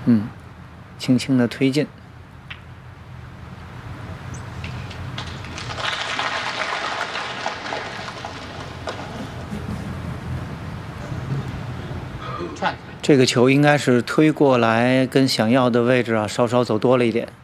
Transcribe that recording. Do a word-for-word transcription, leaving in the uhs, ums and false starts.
嗯，轻轻的推进。这个球应该是推过来，跟想要的位置啊稍稍走多了一点。